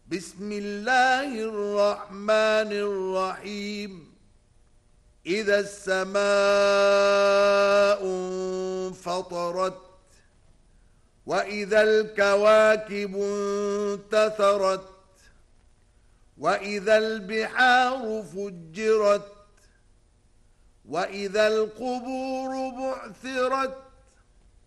بسم الله الرحمن الرحيم إذا السماء انفطرت وإذا الكواكب انتثرت وإذا البحار فجرت وإذا القبور بعثرت